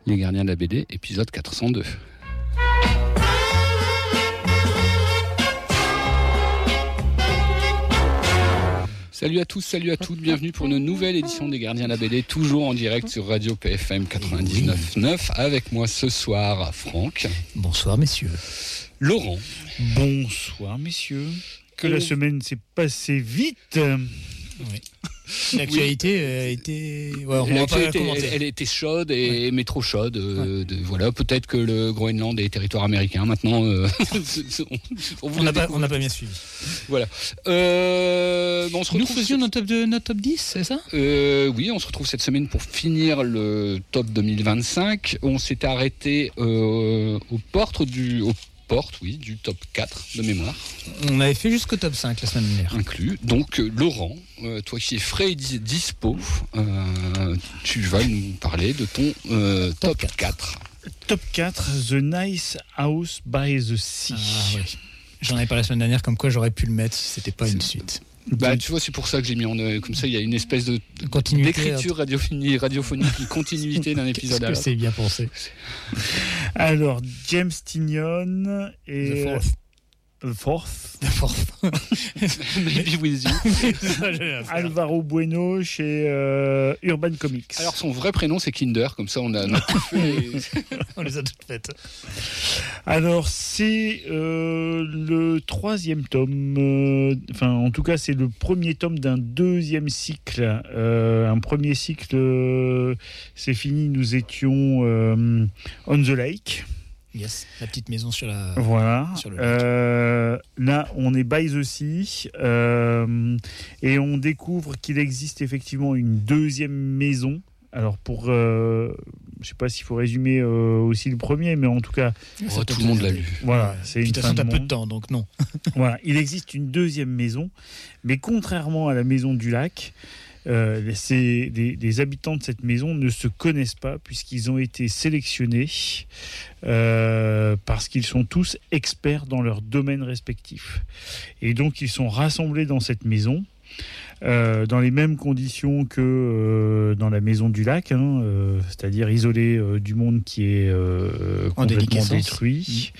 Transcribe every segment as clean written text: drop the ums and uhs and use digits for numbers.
Les Gardiens de la BD, épisode 402. Salut à tous, salut à toutes, bienvenue pour une nouvelle édition des Gardiens de la BD, toujours en direct sur Radio PFM 99.9. Avec moi ce soir, Franck. Bonsoir messieurs. Laurent. Bonsoir messieurs. Que la semaine s'est passée vite. Oui. L'actualité a été... Ouais, elle était chaude, mais trop chaude. Voilà, peut-être que le Groenland est territoire américain. Maintenant, on n'a pas bien suivi. Voilà. Nous faisions notre top 10, c'est ça ? Oui, on se retrouve cette semaine pour finir le top 2025. On s'était arrêté aux portes du top 4 de mémoire. On avait fait jusqu'au top 5 la semaine dernière. Inclus. Donc, Laurent, toi qui es frais et dispo, tu vas nous parler de ton top 4. Top 4, The Nice House by the Sea. Ah, oui. J'en avais parlé la semaine dernière, comme quoi j'aurais pu le mettre si c'était pas une suite. Bah, tu vois, c'est pour ça que j'ai mis comme ça, il y a une espèce d'écriture radiophonique, une continuité d'un épisode à l'autre. C'est bien pensé. Alors, James Tynion et... The Fourth. Maybe with you. Alvaro Bueno chez Urban Comics. Alors, son vrai prénom, c'est Kinder, comme ça, on on les a toutes faites. Alors, c'est le 3e tome, en tout cas, c'est le premier tome d'un 2e cycle. Un premier cycle, c'est fini, nous étions On the Lake. Yes, la petite maison sur la. Voilà. Sur le là, on est by the sea et on découvre qu'il existe effectivement une 2e maison. Alors je sais pas s'il faut résumer aussi le premier, mais en tout cas, tout le monde l'a lu. Voilà, c'est une fin de monde. T'as peu de temps, donc non. Voilà, il existe une 2e maison, mais contrairement à la maison du lac. Les habitants de cette maison ne se connaissent pas puisqu'ils ont été sélectionnés parce qu'ils sont tous experts dans leur domaine respectif. Et donc ils sont rassemblés dans cette maison dans les mêmes conditions que dans la maison du lac, c'est-à-dire isolés du monde qui est complètement détruit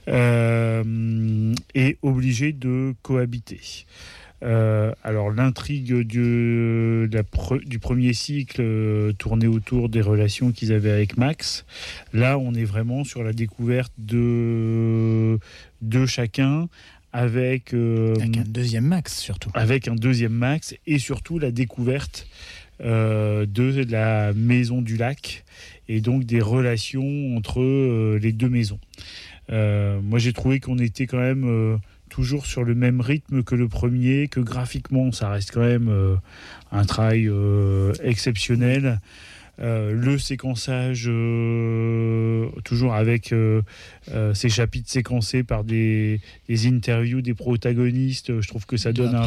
et obligés de cohabiter. Alors l'intrigue du premier cycle tournait autour des relations qu'ils avaient avec Max. Là, on est vraiment sur la découverte de chacun avec un 2e Max surtout. Avec un 2e Max et surtout la découverte de la maison du lac et donc des relations entre les deux maisons. Moi, j'ai trouvé qu'on était quand même toujours sur le même rythme que le premier, que graphiquement, ça reste quand même un travail exceptionnel. Le séquençage, toujours avec ces chapitres séquencés par des interviews des protagonistes, je trouve que ça donne un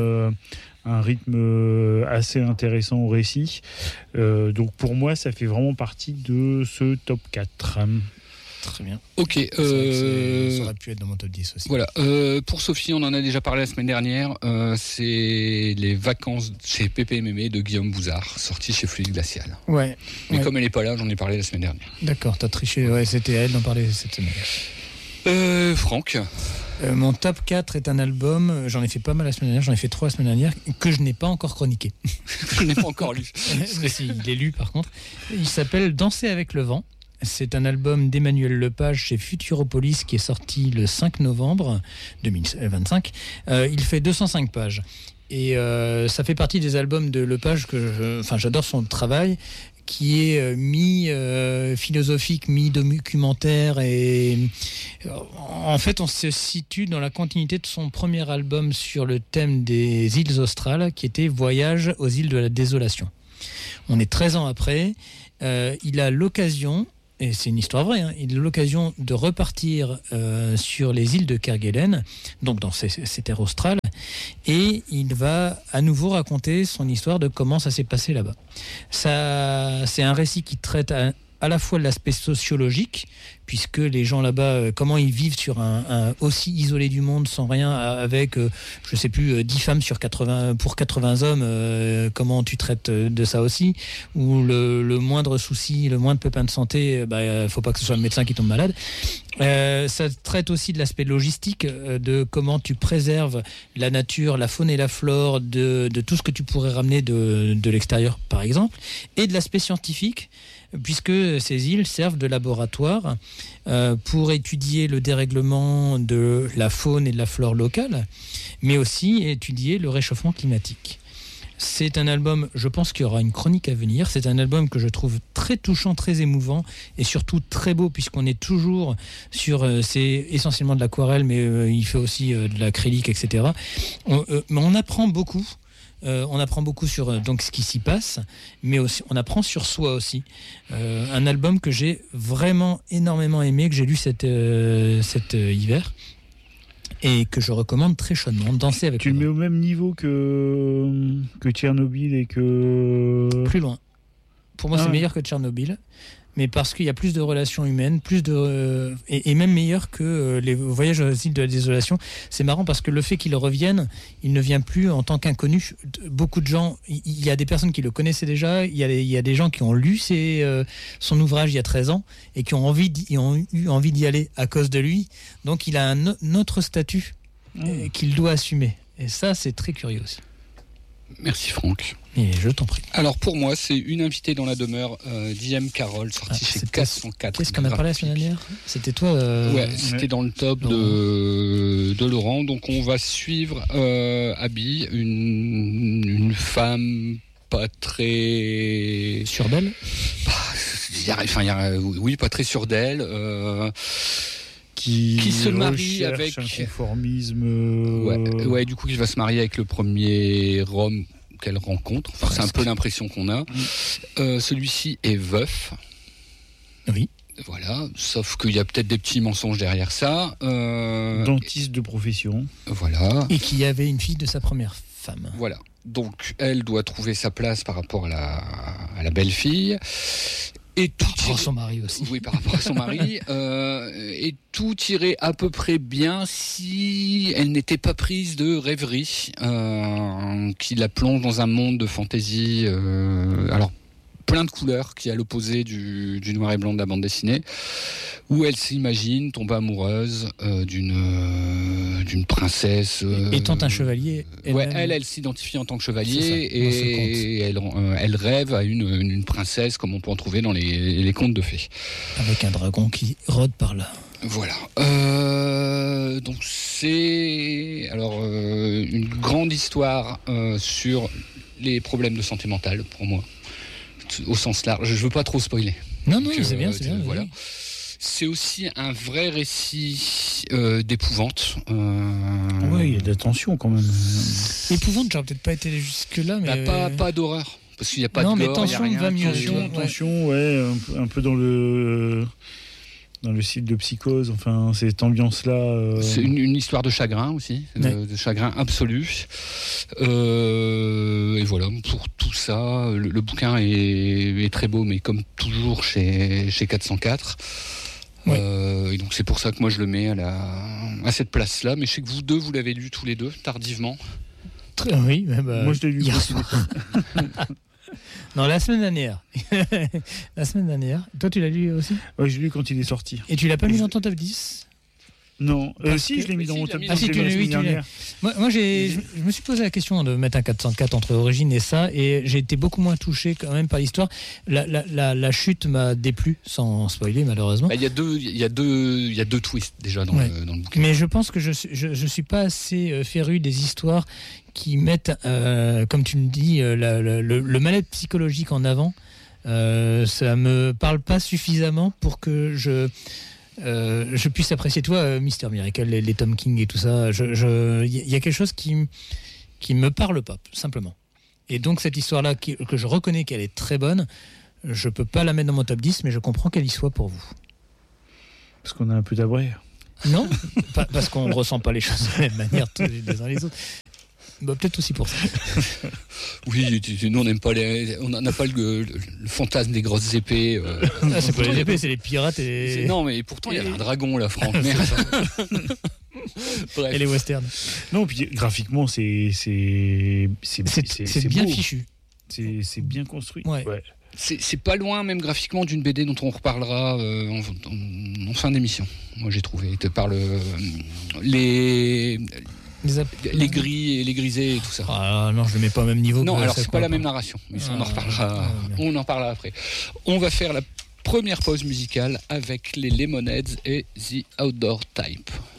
rythme assez intéressant au récit. Donc pour moi, ça fait vraiment partie de ce top 4. Très bien. Ok. Ça aurait pu être dans mon top 10 aussi. Voilà. Pour Sophie, on en a déjà parlé la semaine dernière. C'est les vacances chez PPMM de Guillaume Bouzard, sorti chez Fluide Glacial. Ouais. Mais comme elle n'est pas là, j'en ai parlé la semaine dernière. D'accord, t'as triché. Ouais, c'était à elle d'en parler cette semaine. Franck. Mon top 4 est un album, j'en ai fait pas mal la semaine dernière, j'en ai fait 3 la semaine dernière, que je n'ai pas encore chroniqué. Je n'ai pas encore lu. Il est lu par contre. Il s'appelle Danser avec le vent. C'est un album d'Emmanuel Lepage chez Futuropolis qui est sorti le 5 novembre 2025. Il fait 205 pages. Et ça fait partie des albums de Lepage j'adore son travail, qui est mi-philosophique, mi-documentaire. Et en fait, on se situe dans la continuité de son premier album sur le thème des îles australes, qui était Voyage aux îles de la désolation. On est 13 ans après. Il a l'occasion... Et c'est une histoire vraie, il a l'occasion de repartir sur les îles de Kerguelen, donc dans ces terres australes, et il va à nouveau raconter son histoire de comment ça s'est passé là-bas. C'est un récit qui traite à la fois de l'aspect sociologique, puisque les gens là-bas, comment ils vivent sur un aussi isolé du monde, sans rien, avec, je sais plus, 10 femmes pour 80 hommes, comment tu traites de ça aussi, ou le moindre souci, le moindre pépin de santé, faut pas que ce soit le médecin qui tombe malade. Ça traite aussi de l'aspect logistique, de comment tu préserves la nature, la faune et la flore de tout ce que tu pourrais ramener de l'extérieur, par exemple, et de l'aspect scientifique, puisque ces îles servent de laboratoire pour étudier le dérèglement de la faune et de la flore locale, mais aussi étudier le réchauffement climatique. C'est un album, je pense qu'il y aura une chronique à venir. C'est un album que je trouve très touchant, très émouvant et surtout très beau, puisqu'on est toujours sur... c'est essentiellement de l'aquarelle, mais il fait aussi de l'acrylique, etc. Mais on apprend beaucoup. On apprend beaucoup sur donc ce qui s'y passe, mais aussi on apprend sur soi aussi. Un album que j'ai vraiment énormément aimé, que j'ai lu cet hiver, et que je recommande très chaudement. Danser avec tu le mets au même niveau que Tchernobyl et que... Plus loin. Pour moi, c'est meilleur que Tchernobyl, mais parce qu'il y a plus de relations humaines, et même meilleur que les voyages aux îles de la désolation. C'est marrant parce que le fait qu'il revienne, il ne vient plus en tant qu'inconnu. Beaucoup de gens, il y a des personnes qui le connaissaient déjà, il y a des gens qui ont lu son ouvrage il y a 13 ans et qui ont eu envie d'y aller à cause de lui. Donc il a un autre statut qu'il doit assumer. Et ça, c'est très curieux aussi. Merci Franck. Et je t'en prie. Alors pour moi, c'est Une invitée dans la demeure d'I.M. Carroll, sorti chez 404. Qu'est-ce qu'on a parlé la semaine dernière ? C'était toi Ouais, c'était dans le top de Laurent. Donc on va suivre Abby, une femme pas très... Sûre d'elle ? Oui, pas très sûre d'elle. Qui se marie avec un conformisme. Ouais, du coup, il va se marier avec le premier homme qu'elle rencontre. Enfin, c'est un peu l'impression qu'on a. Celui-ci est veuf. Oui. Voilà, sauf qu'il y a peut-être des petits mensonges derrière ça. Dentiste de profession. Voilà. Et qui avait une fille de sa première femme. Voilà. Donc, elle doit trouver sa place par rapport à la belle-fille. Et par rapport à son mari aussi. Oui, par rapport à son mari. Et tout irait à peu près bien si elle n'était pas prise de rêverie qui la plonge dans un monde de fantaisie. Alors, plein de couleurs qui est à l'opposé du noir et blanc de la bande dessinée, où elle s'imagine tomber amoureuse d'une princesse. Étant un chevalier. Ouais, elle s'identifie en tant que chevalier et elle rêve à une princesse comme on peut en trouver dans les contes de fées. Avec un dragon qui rôde par là. Voilà. Donc c'est une grande histoire sur les problèmes de santé mentale pour moi. Au sens large, je veux pas trop spoiler. Non, c'est bien. Voilà. Oui. C'est aussi un vrai récit d'épouvante. Oui, il y a de la tension quand même. Épouvante, j'aurais peut-être pas été jusque-là, mais... Pas d'horreur, parce qu'il n'y a pas de gore. Non, mais tension va mieux. Tension, un peu dans le style de Psychose, enfin, cette ambiance-là. C'est une histoire de chagrin aussi, de chagrin absolu. Et voilà, pour tout ça, le bouquin est très beau, mais comme toujours chez 404. Ouais. Et donc c'est pour ça que moi je le mets à cette place-là. Mais je sais que vous deux, vous l'avez lu tous les deux, tardivement. Oui, moi je l'ai lu hier soir. Non, la semaine dernière. Toi, tu l'as lu aussi ? Oui, je l'ai lu quand il est sorti. Et tu l'as pas mis dans ton top 10 ? Non, si, je l'ai mis dans mon top 10. Ah, si, tu l'as mis. Moi, je me suis posé la question de mettre un 404 entre Origine et ça, et j'ai été beaucoup moins touché quand même par l'histoire. La chute m'a déplu, sans spoiler malheureusement. Il y a deux twists déjà dans le bouquin. Mais je pense que je suis pas assez féru des histoires qui mettent, comme tu me dis, le mal-être psychologique en avant. Ça me parle pas suffisamment pour que je puisse apprécier, toi, Mister Miracle, les Tom King et tout ça. Il y a quelque chose qui me parle pas, simplement. Et donc cette histoire-là, que je reconnais qu'elle est très bonne, je peux pas la mettre dans mon top 10, mais je comprends qu'elle y soit pour vous. Parce qu'on a un peu d'abré. Non, parce qu'on ne ressent pas les choses de la même manière tous les uns les autres. Bah, peut-être aussi pour ça. Oui, nous on n'aime pas on n'a pas le fantasme des grosses épées. C'est pas les épées, c'est les pirates Non, mais pourtant il y avait un dragon là, Franck. Bref. Et les westerns. Non, puis graphiquement, c'est bien beau. fichu. C'est bien construit. Ouais. C'est pas loin, même graphiquement, d'une BD dont on reparlera en fin d'émission. Moi, j'ai trouvé. Par les gris et les grisés et tout ça. Ah non, je le mets pas au même niveau. Non, alors c'est pas la même narration. Mais ça, on en reparlera. On en parlera après. On va faire la première pause musicale avec les Lemonheads et The Outdoor Type.